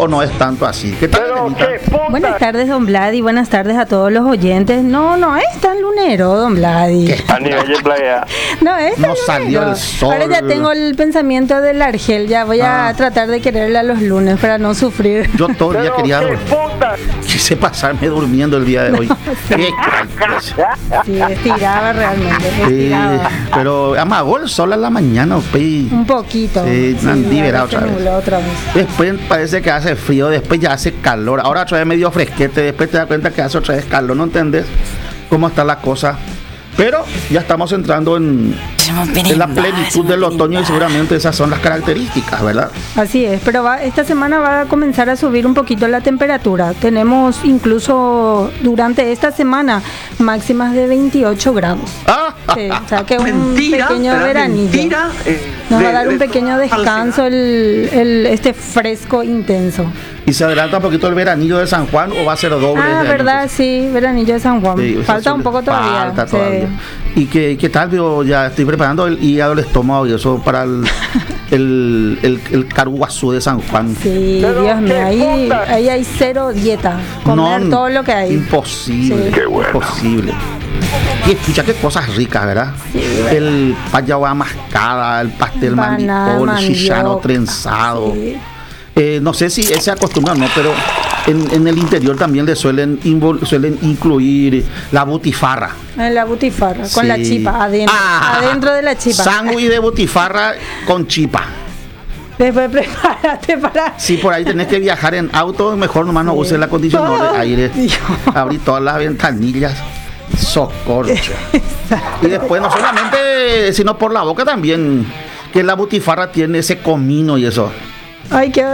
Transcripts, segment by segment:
o no es tanto así? ¿Qué tal, Elenita? Buenas tardes, don Vladi, buenas tardes a todos los oyentes. No es tan lunero, don Vladi. A nivel de playa. No es tan No lunero. salió el sol. Ahora ya tengo el pensamiento del Argel, ya voy a tratar de quererle a los lunes para no sufrir. Yo todo el día quería dormir. Quise pasarme durmiendo el día de hoy. Qué calidad. Sí, estiraba realmente, estiraba. Pero amagó el sol a la mañana, pues. Un poquito. Sí, liberado ahora se otra vez. nubló otra vez. Después parece que hace frío, después ya hace calor. Ahora otra vez medio fresquete, después te das cuenta que hace otra vez calor. ¿No entendés cómo está la cosa? Pero ya estamos entrando en la plenitud del otoño y seguramente esas son las características, ¿verdad? Así es, pero esta semana va a comenzar a subir un poquito la temperatura. Tenemos incluso durante esta semana máximas de 28 grados. Sí, o sea que un pequeño veranillo. Nos va a dar un pequeño descanso este fresco intenso. ¿Y se adelanta un poquito el veranillo de San Juan o va a ser doble? Verdad, sí, veranillo de San Juan. Sí, falta un poco todavía. Falta todavía. ¿Y qué tal? Yo ya estoy preparando el hígado, el estómago y eso para el Caruguazú de San Juan. Sí, Dios mío, ahí hay cero dieta. Comer todo lo que hay. Imposible, Sí. imposible. Y escucha qué cosas ricas, ¿verdad? Sí, el payaguá mascada, el pastel mandicol, el chichano trenzado. Sí. No sé si se acostumbra o no, pero en el interior también le suelen incluir la butifarra. La butifarra, con Sí. la chipa adentro, adentro de la chipa. Sándwich de butifarra con chipa. Después prepárate para... Si por ahí tenés que viajar en auto, mejor nomás no uses el acondicionador de aire. Dios. Abrí todas las ventanillas. Socorcho. Y después no solamente, sino por la boca también, que la butifarra tiene ese comino y eso. Ay, qué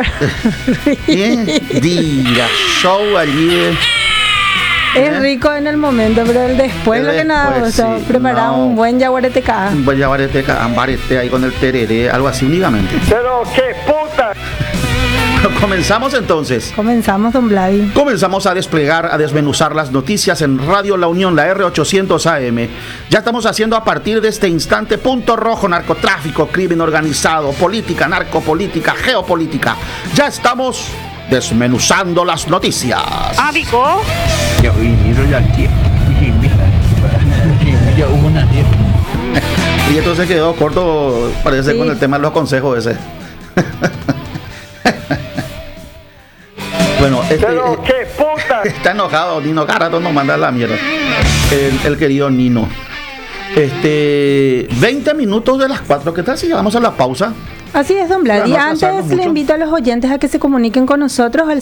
Diga, show allí. Es rico en el momento, pero el después lo que nada, o sea, sí, preparar un buen yaguareteca. Un buen yaguareteca, ambarete ahí con el tereré, algo así únicamente. Pero qué puta. Comenzamos entonces. Comenzamos, don Vladi. Comenzamos a desplegar, a desmenuzar las noticias en Radio La Unión, la R800 AM. Ya estamos haciendo a partir de este instante punto rojo: narcotráfico, crimen organizado, política, narcopolítica, geopolítica. Ya estamos desmenuzando las noticias. ¿Ábico? Y entonces quedó corto, parece, con el tema de los consejos ese. Bueno, Pero qué puta. está enojado Nino, cada rato nos manda la mierda. El querido Nino. 20 minutos de las 4. ¿Qué tal si vamos a la pausa? Así es, don Vladi. Para no atrasarnos Antes le mucho. invito a los oyentes a que se comuniquen con nosotros al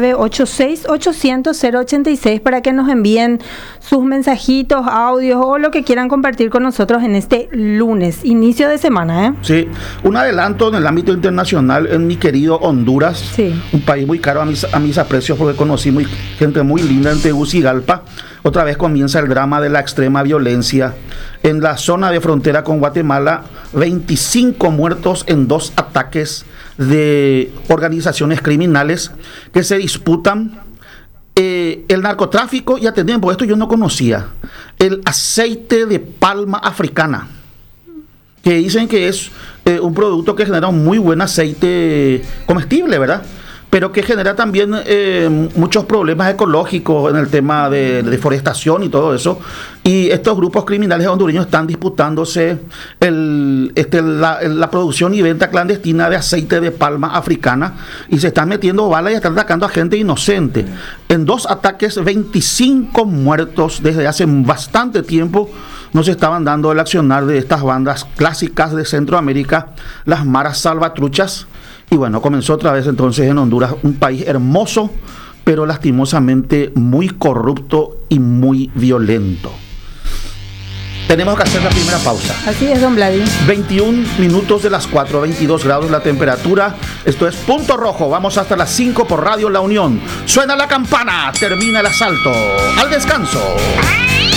0986-800-086 para que nos envíen sus mensajitos, audios o lo que quieran compartir con nosotros en este lunes, inicio de semana, ¿eh? Sí, un adelanto en el ámbito internacional en mi querido Honduras, Sí. un país muy caro a mis aprecios porque conocí gente muy linda en Tegucigalpa. Otra vez comienza el drama de la extrema violencia. En la zona de frontera con Guatemala, 25 muertos en 2 ataques de organizaciones criminales que se disputan el narcotráfico. Y atendían, porque esto yo no conocía, el aceite de palma africana, que dicen que es un producto que genera un muy buen aceite comestible, ¿verdad? Pero que genera también muchos problemas ecológicos en el tema de deforestación y todo eso. Y estos grupos criminales hondureños están disputándose la producción y venta clandestina de aceite de palma africana, y se están metiendo balas y están atacando a gente inocente. En 2 ataques, 25 muertos. Desde hace bastante tiempo no se estaban dando el accionar de estas bandas clásicas de Centroamérica, las maras salvatruchas. Y bueno, comenzó otra vez entonces en Honduras, un país hermoso, pero lastimosamente muy corrupto y muy violento. Tenemos que hacer la primera pausa. Así es, don Vladi. 21 minutos de las 4, 22 grados la temperatura. Esto es Punto Rojo. Vamos hasta las 5 por Radio La Unión. Suena la campana, termina el asalto. Al descanso.